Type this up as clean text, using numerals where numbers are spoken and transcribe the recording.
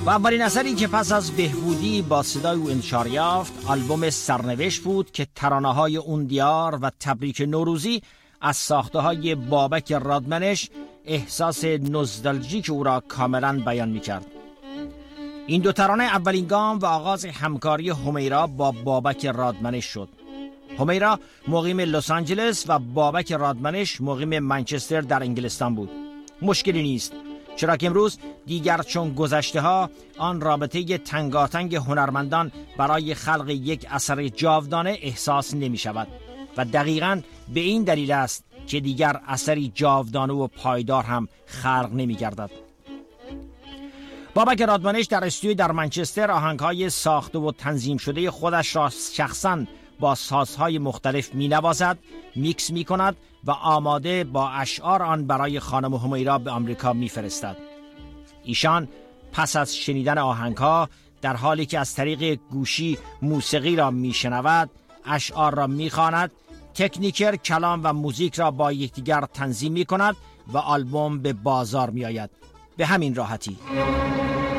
و اولین اثری که پس از بهبودی با صدای او انتشار یافت آلبوم سرنوشت بود که ترانه‌های اون دیار و تبریک نوروزی از ساخته‌های بابک رادمنش احساس نوستالژیک او را کاملا بیان می‌کرد. این دو ترانه اولین گام و آغاز همکاری همیرا با بابک رادمنش شد. همیرا مقیم لس آنجلس و بابک رادمنش مقیم منچستر در انگلستان بود. مشکلی نیست، چرا که امروز دیگر چون گذشته ها آن رابطه تنگاتنگ هنرمندان برای خلق یک اثر جاودانه احساس نمی شود و دقیقاً به این دلیل است که دیگر اثری جاودانه و پایدار هم خلق نمی گردد. بابک رادمنش در استودیو در منچستر آهنگ‌های ساخته و تنظیم شده خودش را شخصاً با سازهای مختلف می‌نوازد، میکس می‌کند و آماده با اشعار آن برای خانم همیرا به آمریکا می‌فرستد. ایشان پس از شنیدن آهنگ‌ها در حالی که از طریق گوشی موسیقی را می‌شنود، اشعار را می‌خواند، تکنیکر کلام و موزیک را با یکدیگر تنظیم می‌کند و آلبوم به بازار می‌آید. به همین راحتی.